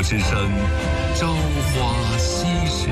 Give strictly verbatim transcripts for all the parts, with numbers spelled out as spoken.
之声《朝花夕拾》。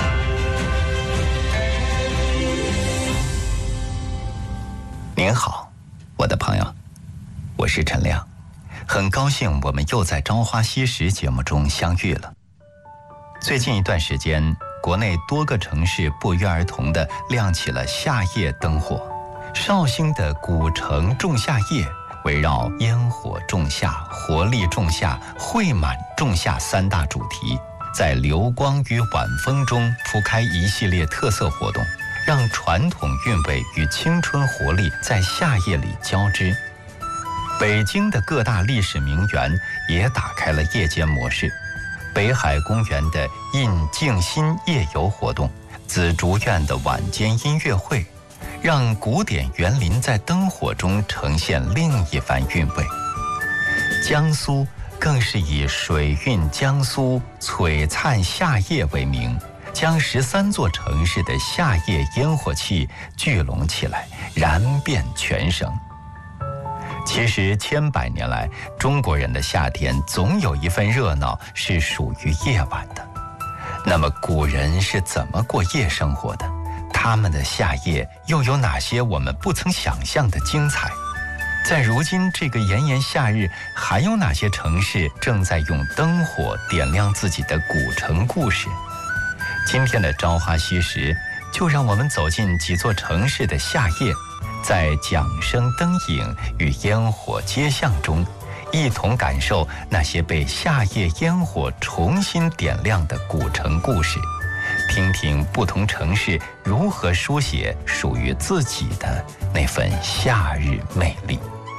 您好，我的朋友，我是陈亮，很高兴我们又在《朝花夕拾》节目中相遇了。最近一段时间，国内多个城市不约而同地亮起了夏夜灯火。绍兴的古城仲夏夜围绕烟火仲夏、活力仲夏、惠满仲夏三大主题，在流光与晚风中铺开一系列特色活动，让传统韵味与青春活力在夏夜里交织。北京的各大历史名园也打开了夜间模式，北海公园的印静心夜游活动，紫竹院的晚间音乐会，让古典园林在灯火中呈现另一番韵味。江苏更是以水韵江苏璀璨夏夜为名，将十三座城市的夏夜烟火气聚拢起来，燃遍全省。其实千百年来，中国人的夏天总有一份热闹是属于夜晚的。那么古人是怎么过夜生活的？他们的夏夜又有哪些我们不曾想象的精彩？在如今这个炎炎夏日，还有哪些城市正在用灯火点亮自己的古城故事？今天的朝花夕拾，就让我们走进几座城市的夏夜，在桨声灯影与烟火街巷中，一同感受那些被夏夜烟火重新点亮的古城故事，听听不同城市如何书写属于自己的那份夏日魅力。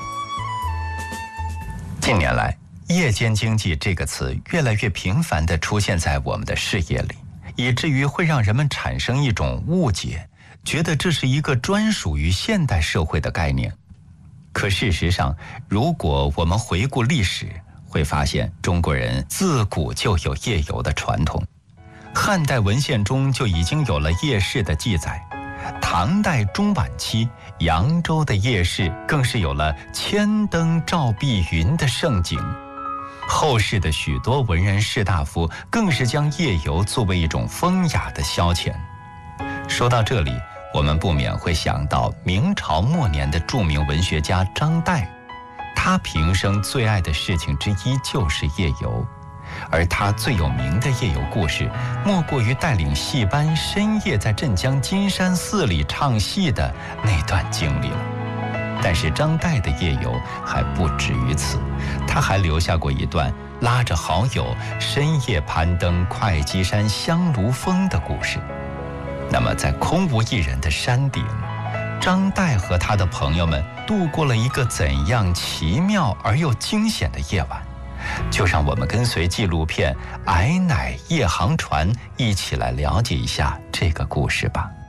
近年来，夜间经济这个词越来越频繁地出现在我们的视野里，以至于会让人们产生一种误解，觉得这是一个专属于现代社会的概念。可事实上，如果我们回顾历史，会发现中国人自古就有夜游的传统。汉代文献中就已经有了夜市的记载，唐代中晚期，扬州的夜市更是有了千灯照碧云的盛景。后世的许多文人士大夫更是将夜游作为一种风雅的消遣。说到这里，我们不免会想到明朝末年的著名文学家张岱，他平生最爱的事情之一就是夜游。而他最有名的夜游故事，莫过于带领戏班深夜在镇江金山寺里唱戏的那段经历了。但是张岱的夜游还不止于此，他还留下过一段拉着好友深夜攀登会稽山香炉峰的故事。那么在空无一人的山顶，张岱和他的朋友们度过了一个怎样奇妙而又惊险的夜晚？就让我们跟随纪录片《矮乃夜航船》一起来了解一下这个故事吧。